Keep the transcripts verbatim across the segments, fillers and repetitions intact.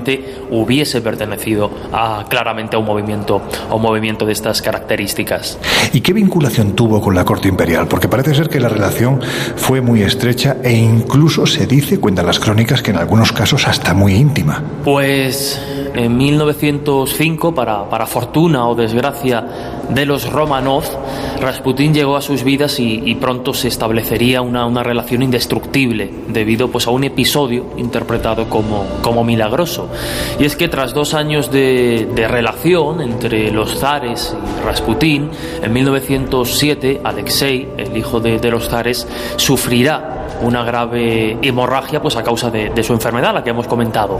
efectivamente hubiese pertenecido a, claramente a un movimiento, a un movimiento de estas características. ¿Y qué vinculación tuvo con la corte imperial? Porque parece ser que la relación fue muy estrecha e incluso se dice, cuentan las crónicas, que en algunos casos hasta muy íntima. Pues en mil novecientos cinco, para, para fortuna o desgracia de los Románov, Rasputín llegó a sus vidas y, y pronto se establecería una, una relación indestructible debido pues, a un episodio interpretado como, como milagroso. Y es que tras dos años de, de relación entre los zares y Rasputín, en mil novecientos siete Alexei, el hijo de, de los zares, sufrirá una grave hemorragia pues a causa de, de su enfermedad, la que hemos comentado.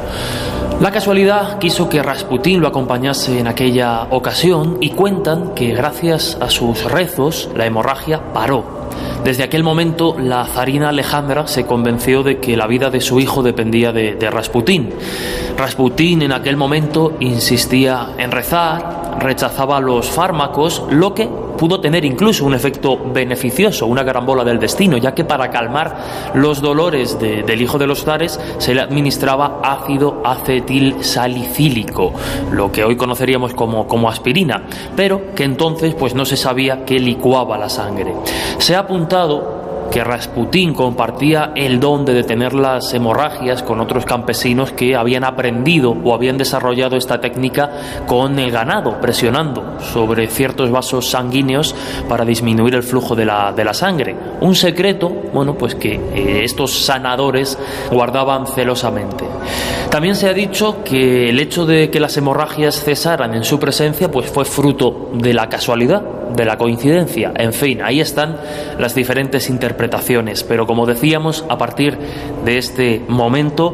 La casualidad quiso que Rasputín lo acompañase en aquella ocasión y cuentan que gracias a sus rezos la hemorragia paró. Desde aquel momento la zarina Alejandra se convenció de que la vida de su hijo dependía de, de Rasputín. Rasputín en aquel momento insistía en rezar, rechazaba los fármacos, lo que pudo tener incluso un efecto beneficioso, una carambola del destino, ya que para calmar los dolores de, del hijo de los zares se le administraba ácido acetilsalicílico, lo que hoy conoceríamos como, como aspirina, pero que entonces pues no se sabía que licuaba la sangre. Se ha apuntado que Rasputín compartía el don de detener las hemorragias con otros campesinos que habían aprendido o habían desarrollado esta técnica con el ganado, presionando sobre ciertos vasos sanguíneos para disminuir el flujo de la, de la sangre. Un secreto, bueno, pues que eh, estos sanadores guardaban celosamente. También se ha dicho que el hecho de que las hemorragias cesaran en su presencia pues fue fruto de la casualidad, de la coincidencia. En fin, ahí están las diferentes interpretaciones, pero como decíamos, a partir de este momento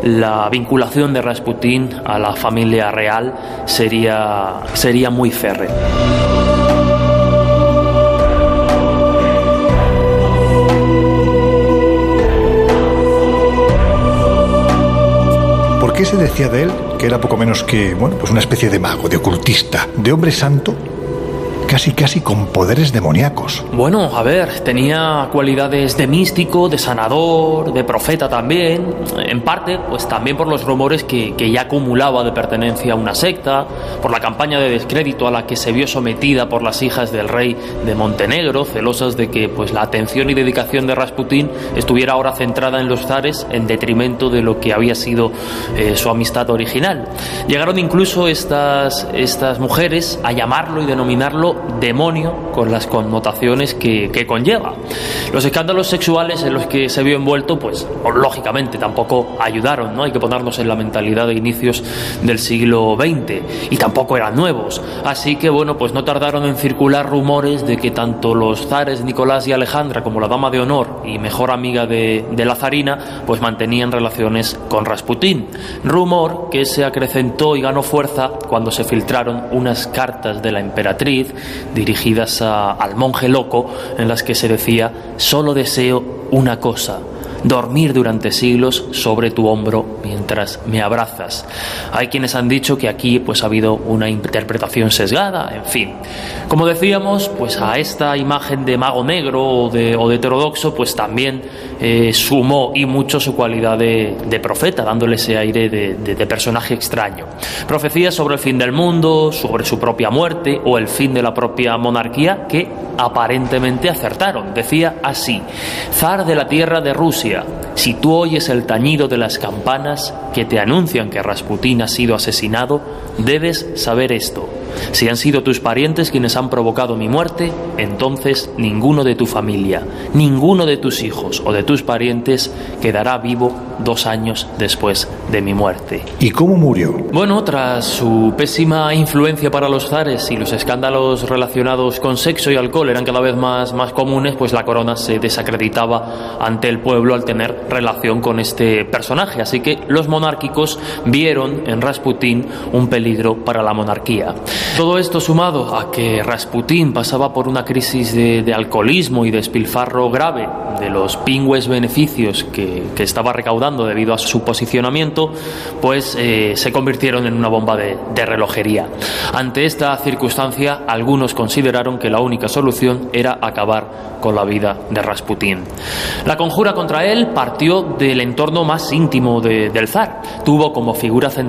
la vinculación de Rasputín a la familia real sería, sería muy férrea. ¿Por qué se decía de él que era poco menos que, bueno, pues una especie de mago, de ocultista, de hombre santo, casi casi con poderes demoníacos? Bueno, a ver, tenía cualidades de místico, de sanador, de profeta también, en parte pues también por los rumores que, que ya acumulaba de pertenencia a una secta, por la campaña de descrédito a la que se vio sometida por las hijas del rey de Montenegro, celosas de que pues la atención y dedicación de Rasputín estuviera ahora centrada en los zares en detrimento de lo que había sido eh, su amistad original. Llegaron incluso estas, estas mujeres a llamarlo y denominarlo demonio, con las connotaciones que, que conlleva. Los escándalos sexuales en los que se vio envuelto, pues lógicamente tampoco ayudaron, ¿no? Hay que ponernos en la mentalidad de inicios del siglo veinte y tampoco eran nuevos. Así que bueno, pues no tardaron en circular rumores de que tanto los zares Nicolás y Alejandra como la dama de honor y mejor amiga de, de la zarina, pues mantenían relaciones con Rasputín. Rumor que se acrecentó y ganó fuerza cuando se filtraron unas cartas de la emperatriz dirigidas a, al monje loco, en las que se decía: solo deseo una cosa, dormir durante siglos sobre tu hombro mientras me abrazas. Hay quienes han dicho que aquí pues ha habido una interpretación sesgada, en fin. Como decíamos, pues a esta imagen de mago negro o de, o de heterodoxo pues también eh, sumó y mucho su cualidad de, de profeta, dándole ese aire de, de, de personaje extraño. Profecías sobre el fin del mundo, sobre su propia muerte o el fin de la propia monarquía que aparentemente acertaron. Decía así: zar de la tierra de Rusia, si tú oyes el tañido de las campanas que te anuncian que Rasputín ha sido asesinado, debes saber esto: si han sido tus parientes quienes han provocado mi muerte, entonces ninguno de tu familia, ninguno de tus hijos o de tus parientes quedará vivo dos años después de mi muerte. ¿Y cómo murió? Bueno, tras su pésima influencia para los zares y los escándalos relacionados con sexo y alcohol eran cada vez más, más comunes, pues la corona se desacreditaba ante el pueblo al tener relación con este personaje. Así que los monárquicos vieron en Rasputín un peligro para la monarquía. Todo esto sumado a que Rasputín pasaba por una crisis de, de alcoholismo y despilfarro grave de los pingües beneficios que, que estaba recaudando debido a su posicionamiento, pues eh, se convirtieron en una bomba de, de relojería. Ante esta circunstancia, algunos consideraron que la única solución era acabar con la vida de Rasputín. La conjura contra él partió del entorno más íntimo de, del zar. Tuvo como figura central